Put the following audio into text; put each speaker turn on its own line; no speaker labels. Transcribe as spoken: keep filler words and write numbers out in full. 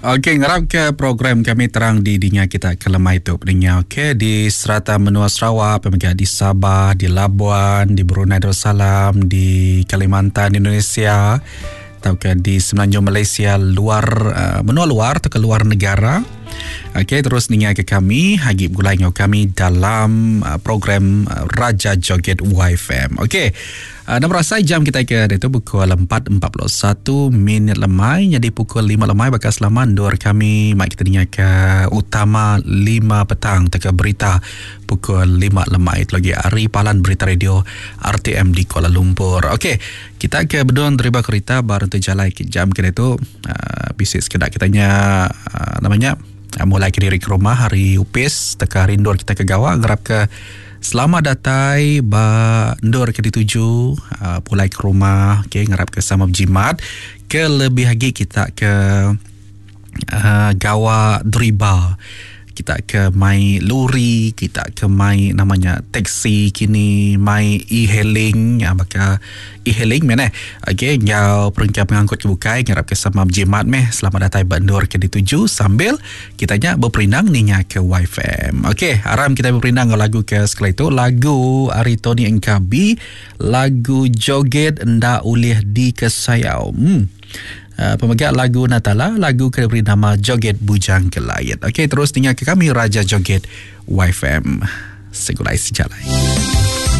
Okey, ngarap ke program kami terang di dinya kita ke lemah itu peningnya. Okey, di Serata Menua Sarawak, pemegang di Sabah, di Labuan, di Brunei Darussalam, di Kalimantan Indonesia, atau ke di Semenanjung Malaysia, luar uh, menua luar atau ke luar negara. Okey, terus ningai ke kami hagip gulai ngau kami dalam uh, program uh, Raja Joget Y F M. Okey. Uh, dan merasai jam kita ke itu pukul empat empat puluh satu minit lemai, jadi pukul lima lemai bakal selama dua kami mak kita dengar ke utama lima petang teka berita pukul lima lemai lagi Ari Palan Berita Radio R T M di Kuala Lumpur. Okey, kita ke bedon terima kereta baru tu jalan ke jam kita itu uh, bisik sekedar kitanya uh, namanya uh, mulai ke diri ke rumah hari upis teka rindur kita ke gawak gerap ke selamat datai ba ndor ke dituju uh, pulai ke rumah. Okey, ngarap ke sama jimat ke lebih lagi kita ke uh, gawa driba, kita ke mai lori, kita ke mai namanya taksi kini, mai e-hailing, ya baka e-hailing mana. Okey, ngau perengkap mengangkut ke bukai ngarap ke sama jimat meh selamat datang bandor ke dituju sambil kitanya berperindang ninya ke Y F M. Okey, aram kita berperindang lagu ke sekali itu lagu Ari Tony Engkabi, lagu Joget Nda Ulih di Kesayau. Hmm. Uh, pemegang lagu Natala, lagu yang diberi nama Joget Bujang Kelayat. Okey, terus tinggal ke kami Raja Joget Y F M. Segulai sejalai.